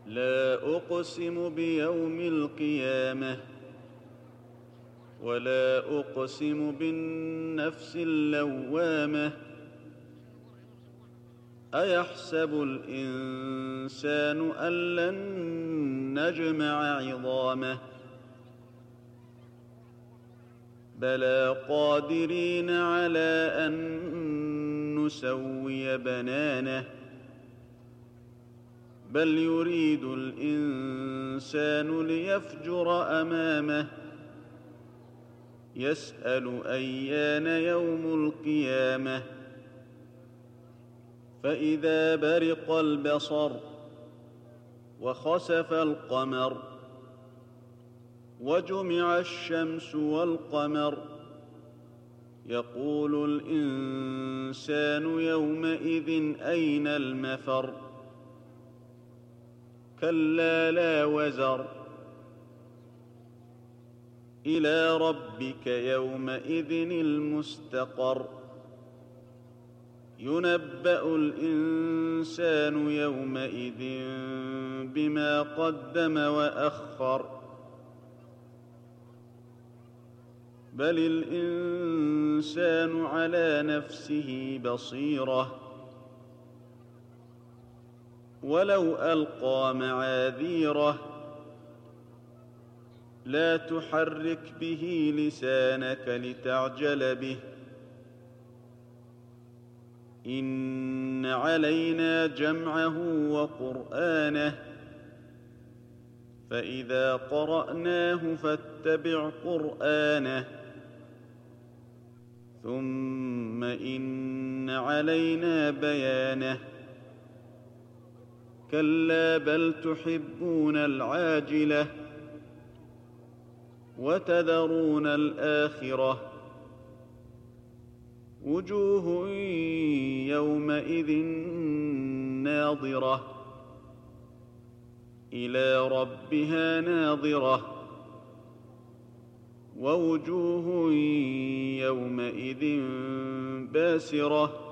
لا أقسم بيوم القيامة ولا أقسم بالنفس اللوامة أيحسب الإنسان أن لن نجمع عظامه بلى قادرين على أن نسوي بنانه بل يريد الإنسان ليفجر أمامه يسأل أيان يوم القيامة فإذا برق البصر وخسف القمر وجمع الشمس والقمر يقول الإنسان يومئذ أين المفر كلا لا وزر إلى ربك يومئذ المستقر ينبأ الإنسان يومئذ بما قدم وأخر بل الإنسان على نفسه بصيرة ولو ألقى معاذيره لا تحرك به لسانك لتعجل به إن علينا جمعه وقرآنه فإذا قرأناه فاتبع قرآنه ثم إن علينا بيانه كلا بل تحبون العاجلة وتذرون الآخرة وجوه يومئذ ناظرة إلى ربها ناظرة ووجوه يومئذ باسرة